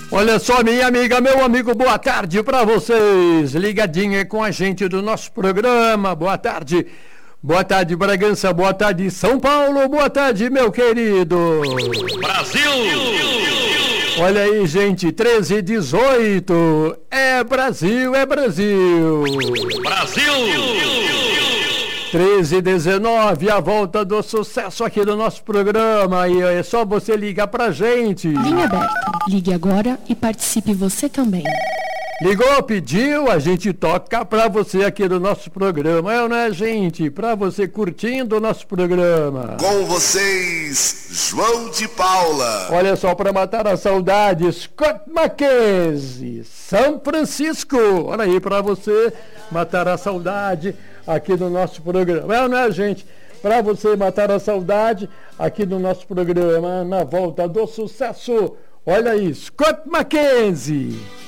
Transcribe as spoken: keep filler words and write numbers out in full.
Olha só, minha amiga, meu amigo, boa tarde para vocês. Ligadinha com a gente do nosso programa. Boa tarde. Boa tarde, Bragança. Boa tarde, São Paulo. Boa tarde, meu querido Brasil. Olha aí, gente, treze e dezoito. É Brasil, é Brasil. Brasil. treze e dezenove, a volta do sucesso aqui do nosso programa. E é só você ligar pra gente. Linha aberta. Ligue agora e participe você também. Ligou, pediu, a gente toca pra você aqui do nosso programa. É, não é, gente? Pra você curtindo o nosso programa. Com vocês, João de Paula. Olha só, pra matar a saudade, Scott Mackenzie, São Francisco. Olha aí, pra você matar a saudade aqui do nosso programa. É, não é, gente? Pra você matar a saudade aqui do nosso programa, na volta do sucesso. Olha aí, Scott Mackenzie.